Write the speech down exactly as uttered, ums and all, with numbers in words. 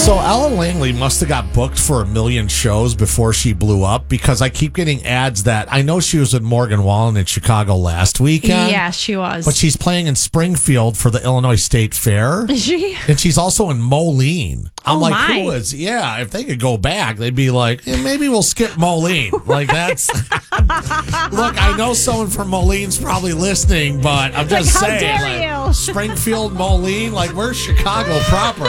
So Ellen Langley must have got booked for a million shows before she blew up, because I keep getting ads that I know she was with Morgan Wallen in Chicago last weekend. Yeah, she was. But she's playing in Springfield for the Illinois State Fair. Is she? And she's also in Moline. I'm Oh, like, my. who is? Yeah, if they could go back, they'd be like, eh, maybe we'll skip Moline. Like, that's. Look, I know someone from Moline's probably listening, but I'm just Like, how saying. dare like, you? Springfield, Moline, like, where's Chicago proper?